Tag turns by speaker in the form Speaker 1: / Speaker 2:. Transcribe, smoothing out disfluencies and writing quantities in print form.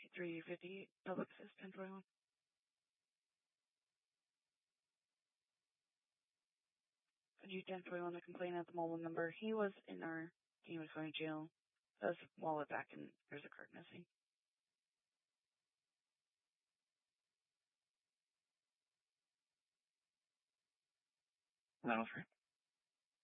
Speaker 1: 5350 public assist 1021. Could you 1021 the complainant at the mobile number? He was in our Kingwood County Jail. His wallet back and there's a card missing. That was right.